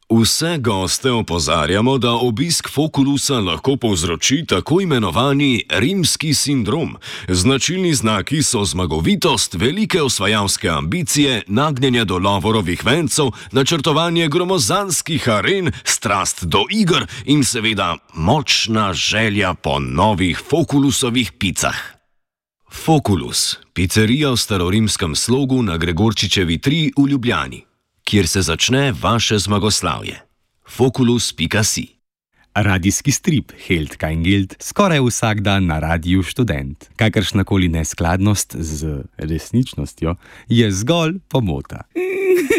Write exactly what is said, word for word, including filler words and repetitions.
Vse goste opozarjamo, da obisk Fokulusa lahko povzroči tako imenovani rimski sindrom. Značilni znaki so zmagovitost, velike osvajalske ambicije, nagnjenje do lovorovih vencev, načrtovanje gromozanskih aren, strast do iger in seveda močna želja po novih Fokulusovih picah. Fokulus, pizzerija v starorimskem slogu na Gregorčičevi tri v Ljubljani, kjer se začne vaše zmagoslavje. Fokulus pika si. Radijski strip Helt kein Geld skoraj vsak dan na Radiu Študent. Kakršnakoli neskladnost z resničnostjo je zgolj pomota.